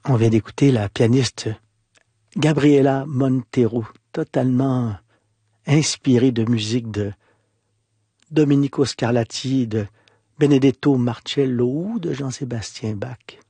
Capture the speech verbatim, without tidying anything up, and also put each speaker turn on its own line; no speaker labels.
On vient d'écouter la pianiste Gabriela Montero, totalement inspirée de musique de Domenico Scarlatti, de Benedetto Marcello ou de Jean-Sébastien Bach.